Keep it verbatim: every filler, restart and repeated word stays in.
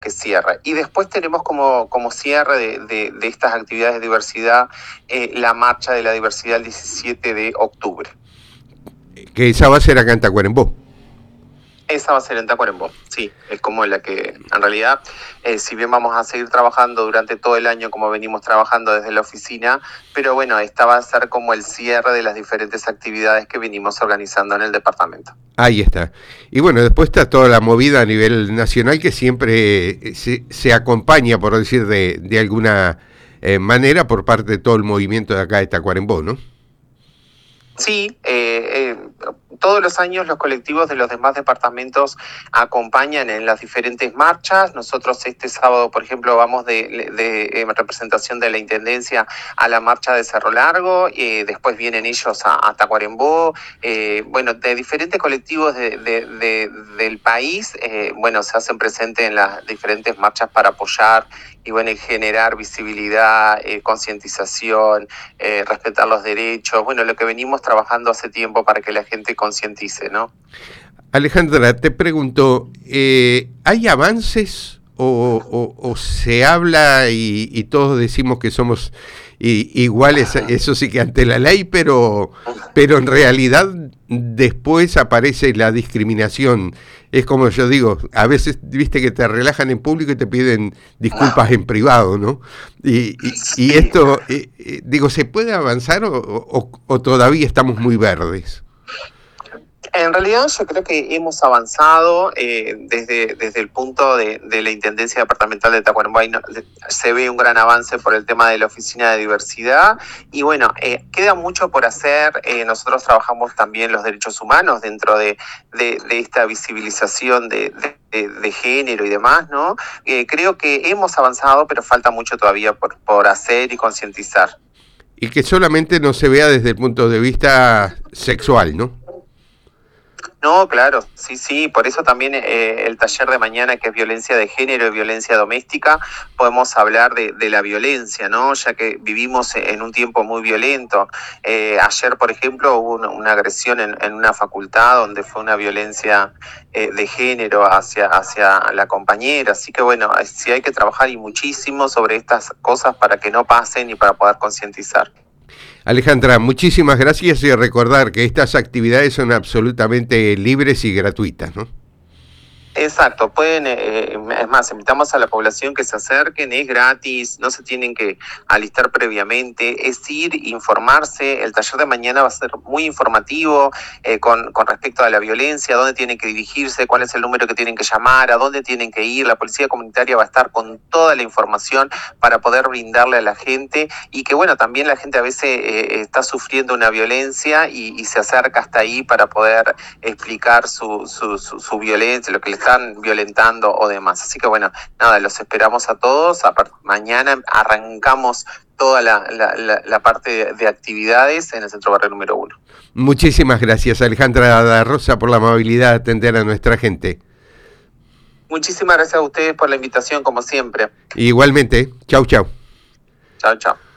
que cierre. Y después tenemos como, como cierre de, de, de estas actividades de diversidad eh, la marcha de la diversidad el diecisiete de octubre. Que esa va a ser acá en Tacuarembó. Esa va a ser en Tacuarembó, sí, es como la que, en realidad, eh, si bien vamos a seguir trabajando durante todo el año como venimos trabajando desde la oficina, pero bueno, esta va a ser como el cierre de las diferentes actividades que venimos organizando en el departamento. Ahí está. Y bueno, después está toda la movida a nivel nacional que siempre se, se acompaña, por decir de, de alguna eh, manera, por parte de todo el movimiento de acá de Tacuarembó, ¿no? Sí, eh, eh, todos los años los colectivos de los demás departamentos acompañan en las diferentes marchas. Nosotros este sábado, por ejemplo, vamos de, de, de representación de la Intendencia a la marcha de Cerro Largo, eh, después vienen ellos a, a Tacuarembó, eh, bueno, de diferentes colectivos de, de, de, del país, eh, bueno, se hacen presentes en las diferentes marchas para apoyar y bueno, generar visibilidad, eh, concientización, eh, respetar los derechos, bueno, lo que venimos trabajando hace tiempo para que la gente concientice, ¿no? Alejandra, te pregunto, eh, ¿hay avances o, o, o se habla y, y todos decimos que somos y, iguales, eso sí que ante la ley, pero, pero en realidad después aparece la discriminación? Es como yo digo, a veces viste que te relajan en público y te piden disculpas en privado, ¿no? Y, y, y esto, eh, eh, digo, ¿se puede avanzar o, o, o todavía estamos muy verdes? En realidad yo creo que hemos avanzado eh, desde, desde el punto de, de la Intendencia Departamental de Tacuarembó. No, se ve un gran avance por el tema de la Oficina de Diversidad y bueno, eh, queda mucho por hacer. Eh, nosotros trabajamos también los derechos humanos dentro de, de, de esta visibilización de, de, de género y demás, ¿no? Eh, creo que hemos avanzado, pero falta mucho todavía por, por hacer y concientizar. Y que solamente no se vea desde el punto de vista sexual, ¿no? No, claro, sí, sí, por eso también eh, el taller de mañana, que es violencia de género y violencia doméstica, podemos hablar de, de la violencia, ¿no? Ya que vivimos en un tiempo muy violento. Eh, ayer, por ejemplo, hubo una, una agresión en, en una facultad donde fue una violencia eh, de género hacia, hacia la compañera, así que bueno, sí hay que trabajar y muchísimo sobre estas cosas para que no pasen y para poder concientizar. Alejandra, muchísimas gracias y recordar que estas actividades son absolutamente libres y gratuitas, ¿no? Exacto, pueden, eh, es más, invitamos a la población que se acerquen, es gratis, no se tienen que alistar previamente, es ir, informarse. El taller de mañana va a ser muy informativo eh, con, con respecto a la violencia, dónde tienen que dirigirse, cuál es el número que tienen que llamar, a dónde tienen que ir. La policía comunitaria va a estar con toda la información para poder brindarle a la gente y que bueno, también la gente a veces eh, está sufriendo una violencia y, y se acerca hasta ahí para poder explicar su, su, su, su violencia, lo que le están violentando o demás. Así que bueno, nada, los esperamos a todos. A part- mañana arrancamos toda la, la, la, la parte de, de actividades en el Centro Barrio número uno. Muchísimas gracias, Alejandra da Rosa, por la amabilidad de atender a nuestra gente. Muchísimas gracias a ustedes por la invitación, como siempre. Igualmente, chau, chau. Chao, chao.